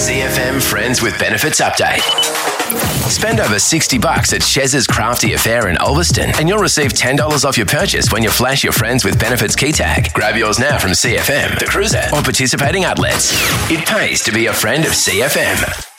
CFM Friends with Benefits Update. Spend over $60 at Chez's Crafty Affair in Ulverston and you'll receive $10 off your purchase when you flash your Friends with Benefits key tag. Grab yours now from CFM, The Cruiser, or participating outlets. It pays to be a friend of CFM.